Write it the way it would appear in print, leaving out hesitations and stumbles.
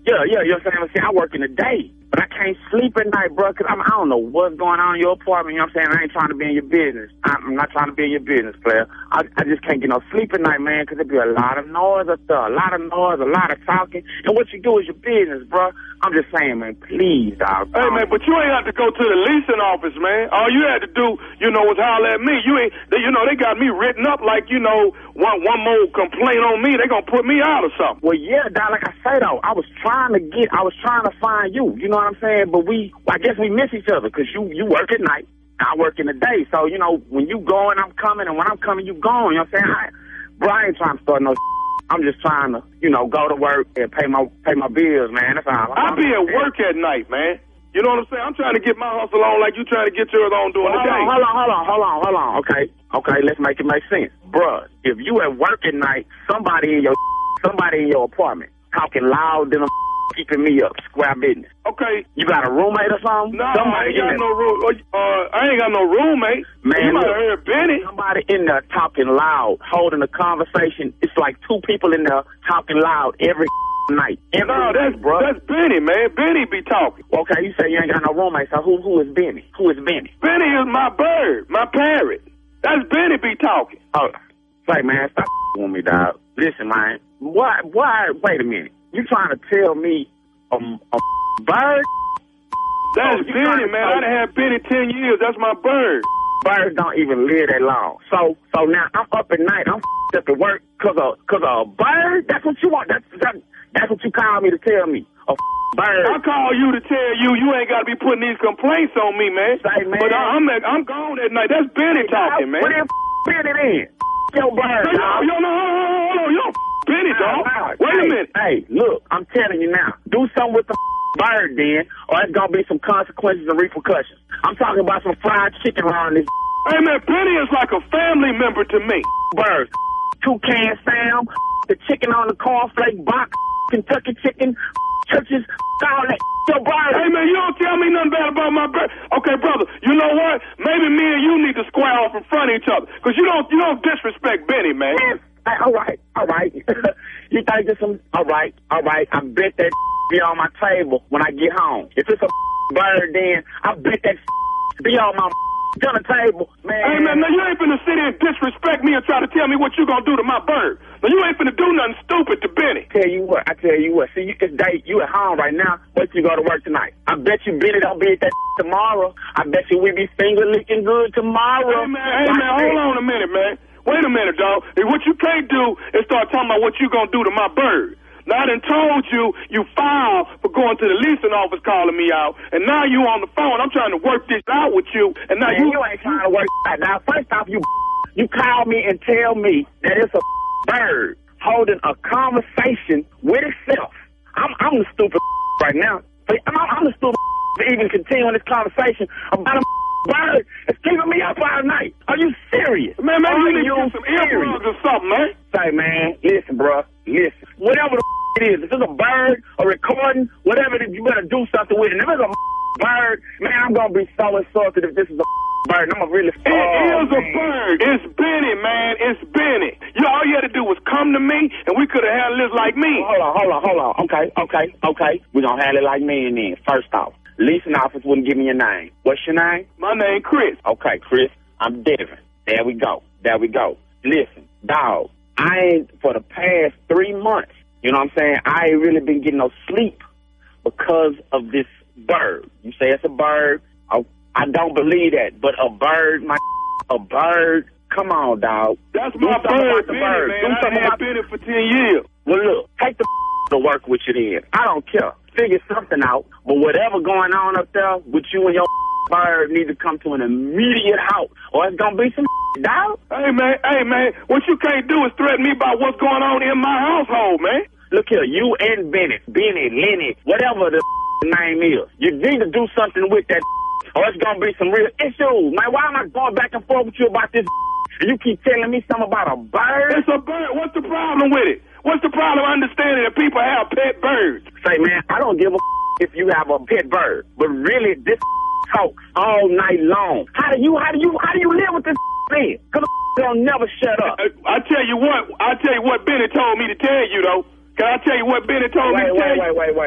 Yeah, you know what I'm saying? See, I work in the day, but I can't sleep at night, bro, because I don't know what's going on in your apartment, you know what I'm saying? I ain't trying to be in your business. I'm not trying to be in your business, player. I just can't get no sleep at night, man, because there be a lot of noise up there, a lot of talking, and what you do is your business, bro. I'm just saying, man, please, dog. Hey, man, but you ain't have to go to the leasing office, man. All you had to do, was holler at me. They got me written up like, one more complaint on me, they gonna put me out or something. Well, yeah, dog, like I say, though, I was trying to find you, you know what I'm saying? But I guess we miss each other, because you work at night, I work in the day. So, when you going, I'm coming, and when I'm coming, you going, you know what I'm saying? Bro, I ain't trying to start no I'm just trying to, go to work and pay my bills, man. That's all. I be at work at night, man. You know what I'm saying? I'm trying to get my hustle on like you trying to get yours on during the day. Hold on. Okay, let's make it make sense. Bruh, if you at work at night, somebody in your apartment talking loud than keeping me up, square business. Okay. You got a roommate or something? No, I ain't got no roommate. Man, you might have heard Benny. Somebody in there talking loud, holding a conversation. It's like two people in there talking loud every night. That's Benny, man. Benny be talking. Okay, you say you ain't got no roommate, so who is Benny? Who is Benny? Benny is my bird, my parrot. That's Benny be talking. Oh, say, man, stop with me, dog. Listen, man. Why, wait a minute. You trying to tell me a bird? That's Benny, man. I done had Benny 10 years. That's my bird. Birds don't even live that long. So now I'm up at night. I'm up at work because of a bird? That's what you want? That's what you call me to tell me? A bird? I call you to tell you ain't got to be putting these complaints on me, man. Say, man. But I'm gone at night. That's Benny talking, man. Put in Benny then. Your bird, dog. Hold on. Benny, dog. Wait a minute. Hey, look, I'm telling you now. Do something with the bird then, or it's going to be some consequences and repercussions. I'm talking about some fried chicken around this. Hey, man, Benny is like a family member to me. Birds. Toucan Sam, the chicken on the cornflake box, Kentucky chicken, churches, all that. Your bird. Hey, man, you don't tell me nothing bad about my bird. Okay, brother, you know what? Maybe me and you need to square off in front of each other, because you don't disrespect Benny, man. Hey, all right. You think there's some... All right. I bet that be on my table when I get home. If it's a bird, then I bet that be on my dinner table, man. Hey, man, now you ain't finna sit here and disrespect me and try to tell me what you gonna do to my bird. Now, you ain't finna do nothing stupid to Benny. I tell you what. See, you at home right now. Wait till you go to work tonight. I bet you Benny don't be at that tomorrow. I bet you we be finger licking good tomorrow. Hey, man, hold on a minute, man. Wait a minute, dog. What you can't do is start talking about what you gonna do to my bird. Now, I done told you filed for going to the leasing office calling me out, and now you on the phone. I'm trying to work this out with you, and now man, you ain't trying to work it out. Now, first off, you call me and tell me that it's a bird holding a conversation with itself. I'm the stupid right now. I'm the stupid to even continue this conversation about a bird. It's keeping me up all night. Are you serious? Man, you need to get some earplugs or something, man. Say, man, listen, bro. Listen. Whatever the it is, if it's a bird, a recording, whatever it is, you better do something with it. And if it's a bird, man, I'm going to be so insulted if this is a bird. I'm going to really... It is a bird. It's Benny, man. It's Benny. All you had to do was come to me, and we could have handled this like me. Hold on. Okay. We're going to handle it like me and then. First off, leasing office wouldn't give me your name. What's your name? My name Chris. Okay, Chris. I'm Devin. There we go. Listen, dog, for the past 3 months, you know what I'm saying, I ain't really been getting no sleep because of this bird. You say it's a bird. I don't believe that, but a bird, come on, dog. That's my bird, Benny, man. I had Benny for 10 years. Well, look, take the to work with you then. I don't care. Figure something out, but whatever going on up there with you and your bird need to come to an immediate halt, or it's going to be some dog. Hey, man, what you can't do is threaten me about what's going on in my household, man. Look here, you and Benny, Lenny, whatever the name is, you need to do something with that, or it's going to be some real issues. Man, why am I going back and forth with you about this, and you keep telling me something about a bird? It's a bird. What's the problem with it? What's the problem understanding that people have pet birds? Say, man, I don't give a if you have a pet bird, but really, this talks all night long. How do you live with this man? Because they'll never shut up. I tell you what Benny told me to tell you, though. Can I tell you what Benny told me to tell you? Wait.